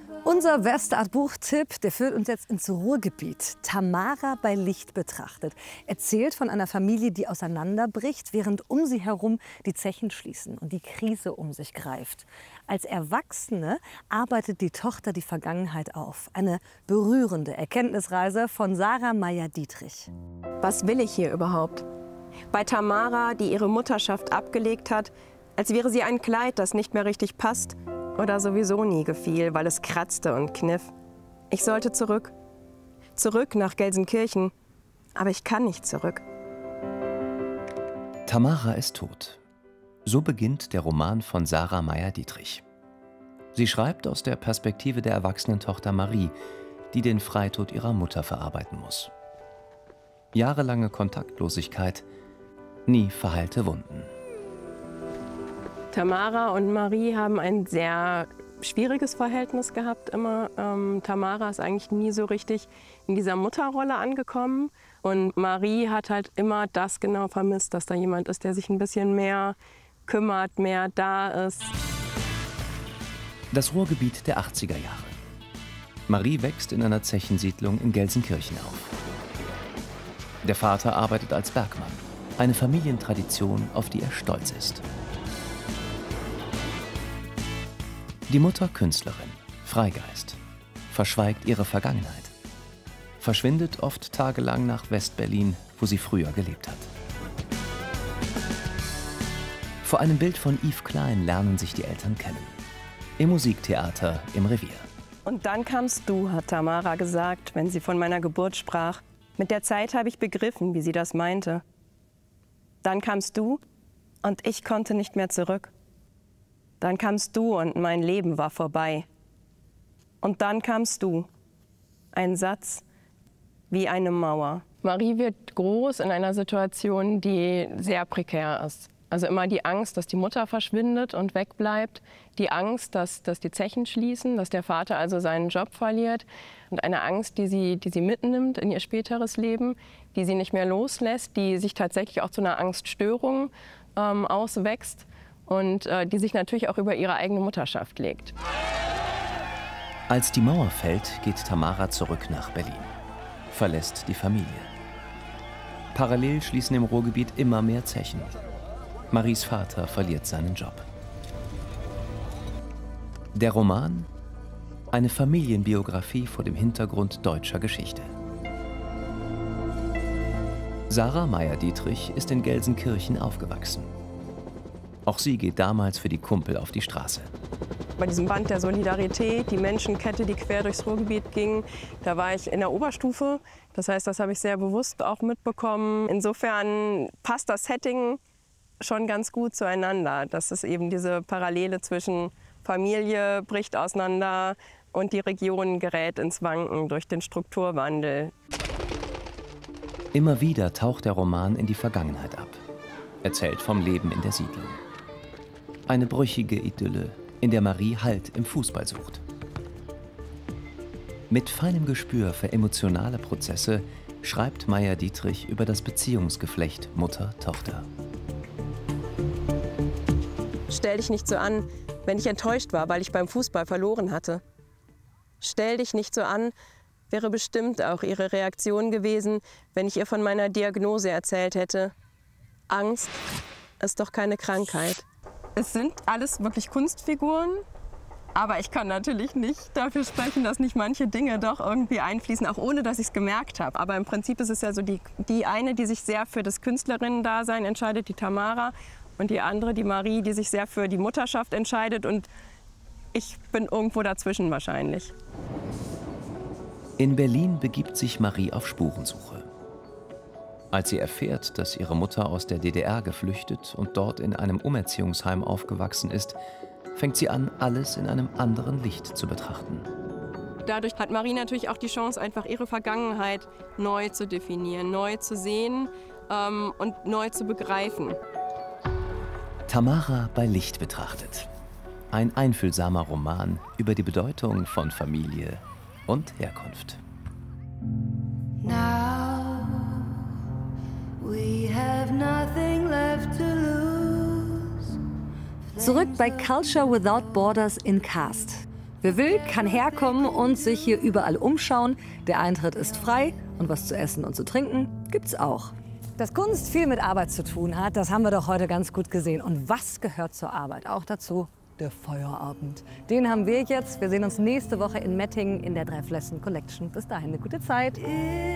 Unser Westart-Buchtipp, der führt uns jetzt ins Ruhrgebiet. Tamara bei Licht betrachtet. Erzählt von einer Familie, die auseinanderbricht, während um sie herum die Zechen schließen und die Krise um sich greift. Als Erwachsene arbeitet die Tochter die Vergangenheit auf. Eine berührende Erkenntnisreise von Sarah Meyer-Dietrich. Was will ich hier überhaupt? Bei Tamara, die ihre Mutterschaft abgelegt hat, als wäre sie ein Kleid, das nicht mehr richtig passt oder sowieso nie gefiel, weil es kratzte und kniff. Ich sollte zurück. Zurück nach Gelsenkirchen. Aber ich kann nicht zurück. Tamara ist tot. So beginnt der Roman von Sarah Meyer-Dietrich. Sie schreibt aus der Perspektive der erwachsenen Tochter Marie, die den Freitod ihrer Mutter verarbeiten muss. Jahrelange Kontaktlosigkeit, nie verheilte Wunden. Tamara und Marie haben ein sehr schwieriges Verhältnis gehabt immer. Tamara ist eigentlich nie so richtig in dieser Mutterrolle angekommen. Und Marie hat halt immer das genau vermisst, dass da jemand ist, der sich ein bisschen mehr kümmert, mehr da ist. Das Ruhrgebiet der 80er Jahre. Marie wächst in einer Zechensiedlung in Gelsenkirchen auf. Der Vater arbeitet als Bergmann, eine Familientradition, auf die er stolz ist. Die Mutter Künstlerin, Freigeist, verschweigt ihre Vergangenheit, verschwindet oft tagelang nach West-Berlin, wo sie früher gelebt hat. Vor einem Bild von Yves Klein lernen sich die Eltern kennen. Im Musiktheater im Revier. Und dann kamst du, hat Tamara gesagt, wenn sie von meiner Geburt sprach. Mit der Zeit habe ich begriffen, wie sie das meinte. Dann kamst du und ich konnte nicht mehr zurück. Dann kamst du und mein Leben war vorbei. Und dann kamst du. Ein Satz wie eine Mauer. Marie wird groß in einer Situation, die sehr prekär ist. Also immer die Angst, dass die Mutter verschwindet und wegbleibt. Die Angst, dass die Zechen schließen, dass der Vater also seinen Job verliert. Und eine Angst, die sie mitnimmt in ihr späteres Leben, die sie nicht mehr loslässt, die sich tatsächlich auch zu einer Angststörung auswächst. Und die sich natürlich auch über ihre eigene Mutterschaft legt. Als die Mauer fällt, geht Tamara zurück nach Berlin, verlässt die Familie. Parallel schließen im Ruhrgebiet immer mehr Zechen. Maries Vater verliert seinen Job. Der Roman? Eine Familienbiografie vor dem Hintergrund deutscher Geschichte. Sarah Meyer-Dietrich ist in Gelsenkirchen aufgewachsen. Auch sie geht damals für die Kumpel auf die Straße. Bei diesem Band der Solidarität, die Menschenkette, die quer durchs Ruhrgebiet ging, da war ich in der Oberstufe. Das heißt, das habe ich sehr bewusst auch mitbekommen. Insofern passt das Setting schon ganz gut zueinander. Das ist eben diese Parallele zwischen Familie bricht auseinander und die Region gerät ins Wanken durch den Strukturwandel. Immer wieder taucht der Roman in die Vergangenheit ab, erzählt vom Leben in der Siedlung. Eine brüchige Idylle, in der Marie Halt im Fußball sucht. Mit feinem Gespür für emotionale Prozesse schreibt Meyer-Dietrich über das Beziehungsgeflecht Mutter-Tochter. Stell dich nicht so an, wenn ich enttäuscht war, weil ich beim Fußball verloren hatte. Stell dich nicht so an, wäre bestimmt auch ihre Reaktion gewesen, wenn ich ihr von meiner Diagnose erzählt hätte. Angst ist doch keine Krankheit. Es sind alles wirklich Kunstfiguren, aber ich kann natürlich nicht dafür sprechen, dass nicht manche Dinge doch irgendwie einfließen, auch ohne, dass ich es gemerkt habe. Aber im Prinzip ist es ja so die eine, die sich sehr für das Künstlerinnen-Dasein entscheidet, die Tamara, und die andere, die Marie, die sich sehr für die Mutterschaft entscheidet. Und ich bin irgendwo dazwischen wahrscheinlich. In Berlin begibt sich Marie auf Spurensuche. Als sie erfährt, dass ihre Mutter aus der DDR geflüchtet und dort in einem Umerziehungsheim aufgewachsen ist, fängt sie an, alles in einem anderen Licht zu betrachten. Dadurch hat Marie natürlich auch die Chance, einfach ihre Vergangenheit neu zu definieren, neu zu sehen und neu zu begreifen. Tamara bei Licht betrachtet. Ein einfühlsamer Roman über die Bedeutung von Familie und Herkunft. Zurück bei Culture Without Borders in Cast. Wer will, kann herkommen und sich hier überall umschauen. Der Eintritt ist frei und was zu essen und zu trinken gibt's auch. Dass Kunst viel mit Arbeit zu tun hat, das haben wir doch heute ganz gut gesehen. Und was gehört zur Arbeit? Auch dazu der Feierabend. Den haben wir jetzt. Wir sehen uns nächste Woche in Mettingen in der Drei Flessen Collection. Bis dahin eine gute Zeit.